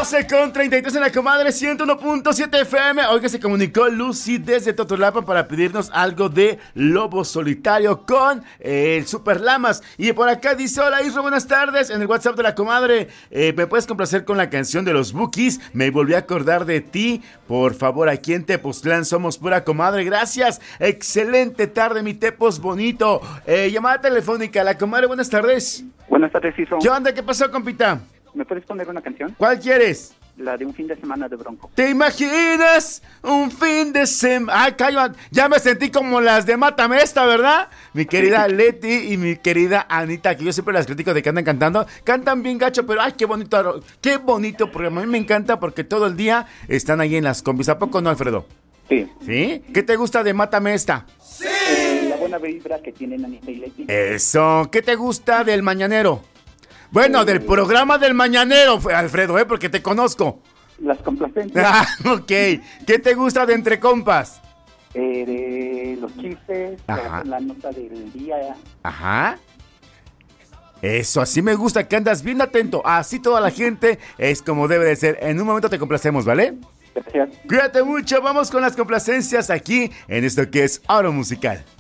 12:33 en la comadre 101.7 FM. Hoy que se comunicó Lucy desde Totolapan para pedirnos algo de Lobo Solitario con el Super Lamas. Y por acá dice: hola Isra, buenas tardes. En el WhatsApp de la comadre, ¿me puedes complacer con la canción de los Bukis? Me volví a acordar de ti. Por favor, aquí en Tepoztlán somos pura comadre. Gracias. Excelente tarde, mi Tepos bonito. Llamada telefónica. La comadre, buenas tardes. Buenas tardes, Isra. ¿Qué onda? ¿Qué pasó, compita? ¿Me puedes poner una canción? ¿Cuál quieres? La de Un Fin de Semana de Bronco. ¿Te imaginas un fin de semana? Ay, calla, ya me sentí como las de Mátame Esta, ¿verdad? Mi querida Leti y mi querida Anita, que yo siempre las critico de que andan cantando. Cantan bien gacho, pero ay, qué bonito programa. A mí me encanta porque todo el día están ahí en las combis. ¿A poco no, Alfredo? Sí. ¿Sí? ¿Qué te gusta de Mátame Esta? Sí. La buena vibra que tienen Anita y Leti. Eso. ¿Qué te gusta del Mañanero? Bueno, del programa del Mañanero, Alfredo, porque te conozco. Las complacencias. Ah, ok. ¿Qué te gusta de Entre Compas? De los chistes, Ajá. la nota del día. Ajá. Eso, así me gusta que andas bien atento. Así toda la gente es como debe de ser. En un momento te complacemos, ¿vale? Gracias. Cuídate mucho, vamos con las complacencias aquí en esto que es Oro Musical.